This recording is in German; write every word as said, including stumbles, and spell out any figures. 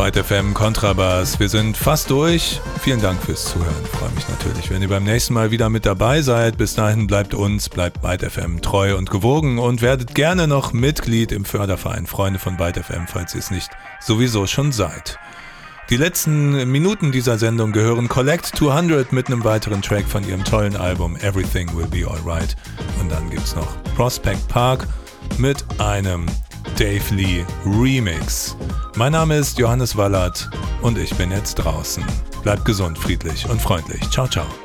Byte F M Kontrabass. Wir sind fast durch. Vielen Dank fürs Zuhören. Ich freue mich natürlich, wenn ihr beim nächsten Mal wieder mit dabei seid. Bis dahin bleibt uns, bleibt Byte F M treu und gewogen und werdet gerne noch Mitglied im Förderverein Freunde von Byte F M, falls ihr es nicht sowieso schon seid. Die letzten Minuten dieser Sendung gehören Collect zweihundert mit einem weiteren Track von ihrem tollen Album Everything Will Be Alright. Und dann gibt's noch Prospect Park mit einem Dave Lee Remix. Mein Name ist Johannes Wallert und ich bin jetzt draußen. Bleibt gesund, friedlich und freundlich. Ciao, ciao.